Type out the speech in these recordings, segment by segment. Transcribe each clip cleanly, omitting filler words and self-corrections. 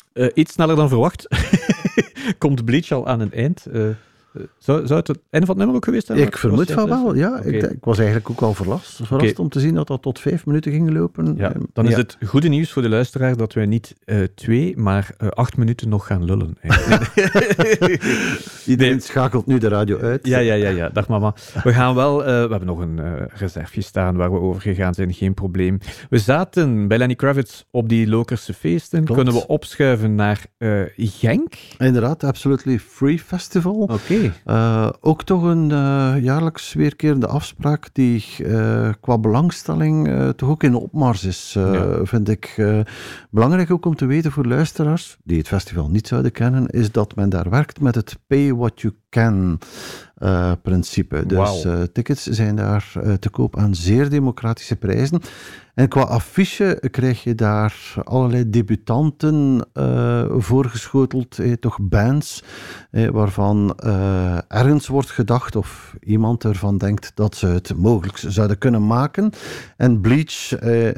Iets sneller dan verwacht. Komt Bleach al aan een eind. Zou het einde van het nummer ook geweest zijn? Ik vermoed van wel, ja. Okay. Ik was eigenlijk ook wel verrast om te zien dat dat tot 5 minuten ging lopen. Ja, dan is het goede nieuws voor de luisteraar dat wij niet 2, maar 8 minuten nog gaan lullen. Iedereen schakelt nu de radio uit. Ja, dag mama. We gaan wel, we hebben nog een reserveje staan waar we over gegaan zijn, geen probleem. We zaten bij Lenny Kravitz op die Lokerse feesten. Klopt. Kunnen we opschuiven naar Genk? Inderdaad, Absolutely Free Festival. Oké. Ook toch een jaarlijks weerkerende afspraak die qua belangstelling toch ook in opmars is, vind ik. Belangrijk ook om te weten voor luisteraars die het festival niet zouden kennen, is dat men daar werkt met het pay what you can principe. Dus tickets zijn daar te koop aan zeer democratische prijzen. En qua affiche krijg je daar allerlei debutanten voorgeschoteld, toch bands, waarvan ergens wordt gedacht of iemand ervan denkt dat ze het mogelijk zouden kunnen maken. En Bleach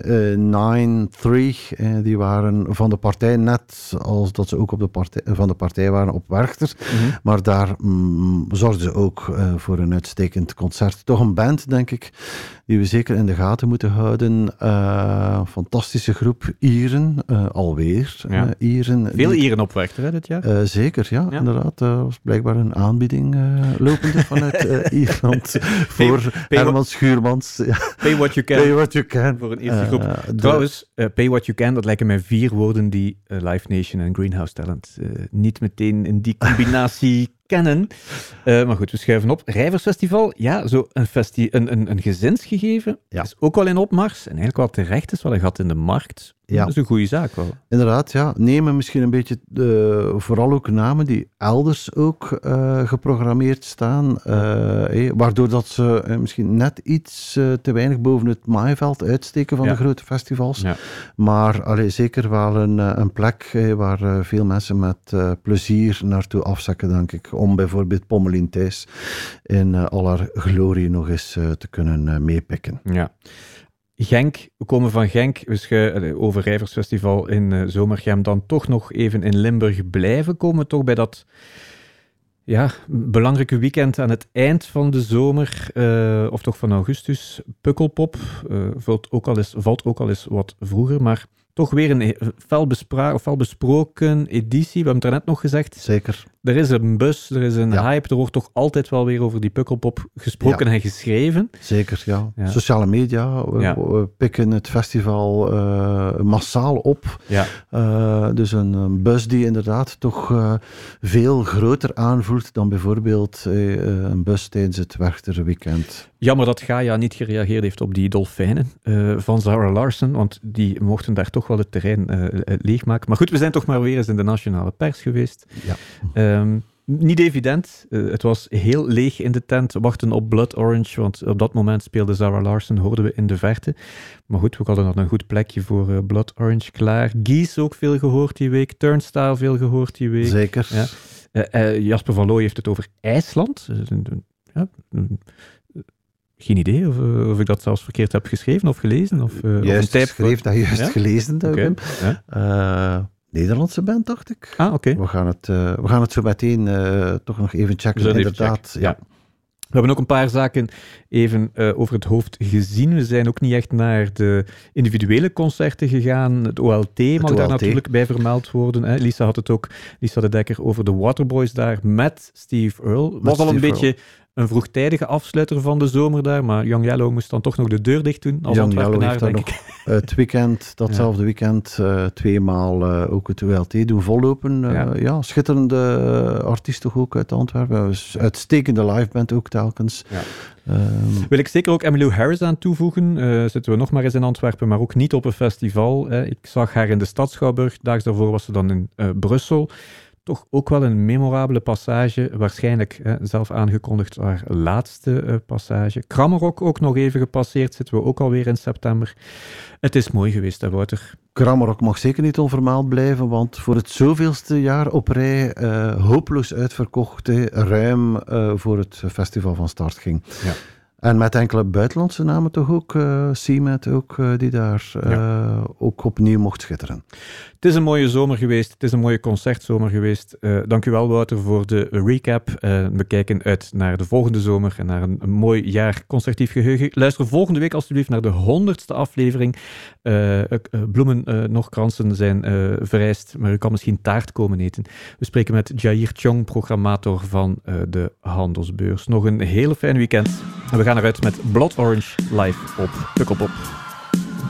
9-3, die waren van de partij net als dat ze ook van de partij waren op Werchter. Mm-hmm. Maar daar zorgden ze ook voor een uitstekend concert. Toch een band, denk ik, die we zeker in de gaten moeten houden. Fantastische groep Ieren, alweer. Ja. Ieren. Veel Ieren op Werchter, dit jaar? Zeker, ja, inderdaad. Er was blijkbaar een aanbieding lopende vanuit Ierland voor Herman Schuurmans. Pay what you can. Pay what you can. Voor een Ierse groep. Trouwens, pay what you can, dat lijken mij 4 woorden die Live Nation en Greenhouse Talent niet meteen in die combinatie kennen. Maar goed, we schuiven op. Rijversfestival, ja, zo een gezinsgegeven is ook wel in opmars. En eigenlijk wel terecht is wel een gat in de markt. Ja. Dat is een goede zaak wel. Inderdaad, ja. Nemen misschien een beetje vooral ook namen die elders ook geprogrammeerd staan. Waardoor dat ze misschien net iets te weinig boven het maaiveld uitsteken van de grote festivals. Ja. Maar zeker wel een plek waar veel mensen met plezier naartoe afzakken, denk ik. Om bijvoorbeeld Pommelien Thijs in al haar glorie nog eens te kunnen meepikken. Ja. Genk, we komen van Genk, over Rijversfestival in Zomergem, dan toch nog even in Limburg blijven. Komen we toch bij dat belangrijke weekend aan het eind van de zomer, of toch van augustus, Pukkelpop. Valt ook al eens wat vroeger, maar toch weer een fel besproken editie. We hebben het daarnet nog gezegd. Zeker. Er is een buzz, er is een hype, er wordt toch altijd wel weer over die Pukkelpop gesproken en geschreven. Zeker, ja. Sociale media, we pikken het festival massaal op. Ja. Dus een buzz die inderdaad toch veel groter aanvoelt dan bijvoorbeeld een buzz tijdens het Werchterweekend. Jammer dat Gaia niet gereageerd heeft op die dolfijnen van Zara Larsson, want die mochten daar toch wel het terrein leegmaken. Maar goed, we zijn toch maar weer eens in de nationale pers geweest. Ja. Niet evident. Het was heel leeg in de tent. Wachten op Blood Orange, want op dat moment speelde Zara Larsson, hoorden we in de verte. Maar goed, we hadden nog een goed plekje voor Blood Orange klaar. Gies ook veel gehoord die week. Turnstile veel gehoord die week. Zeker. Ja. Jasper van Looy heeft het over IJsland. Geen idee of ik dat zelfs verkeerd heb geschreven of gelezen. Juist geschreven, dat juist gelezen. Okay. Nederlandse band, dacht ik. Oké. We gaan het zo meteen toch nog even checken. Inderdaad, ja. We hebben ook een paar zaken even over het hoofd gezien. We zijn ook niet echt naar de individuele concerten gegaan. Het OLT mag daar natuurlijk bij vermeld worden. Hè. Lisa had het ook, Lisa de Dekker, over de Waterboys daar met Steve Earle. Was al een beetje een vroegtijdige afsluiter van de zomer daar, maar Young Yellow moest dan toch nog de deur dicht doen. Als Young Yellow heeft daar nog het weekend, datzelfde weekend, 2 maal ook het OLT doen vollopen. Schitterende artiest toch ook uit Antwerpen. Uitstekende liveband ook telkens. Ja. Wil ik zeker ook Emmylou Harris aan toevoegen. Zitten we nog maar eens in Antwerpen, maar ook niet op een festival. Ik zag haar in de Stadsschouwburg. Daags daarvoor was ze dan in Brussel. Toch ook wel een memorabele passage, waarschijnlijk zelf aangekondigd haar laatste passage. Krammerok ook nog even gepasseerd, zitten we ook alweer in september. Het is mooi geweest, hè, Wouter? Krammerok mag zeker niet onvermeld blijven, want voor het zoveelste jaar op rij hopeloos uitverkocht, ruim voor het festival van start ging. Ja. En met enkele buitenlandse namen toch ook, CMAT ook, die daar ook opnieuw mocht schitteren. Het is een mooie zomer geweest, het is een mooie concertzomer geweest. Dank u wel, Wouter, voor de recap. We kijken uit naar de volgende zomer en naar een mooi jaar concertief geheugen. Luister volgende week alsjeblieft naar de 100ste aflevering. Bloemen, nog kransen zijn vereist, maar u kan misschien taart komen eten. We spreken met Jair Chong, programmator van de Handelsbeurs. Nog een hele fijn weekend. En we gaan eruit met Blood Orange live op de Kop Op.